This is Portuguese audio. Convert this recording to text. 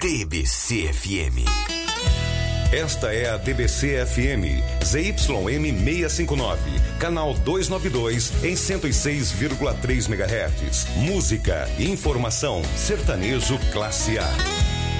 TBC FM. Esta é a TBC FM, ZYM 659, canal 292 em 106,3 MHz. Música, informação, sertanejo classe A.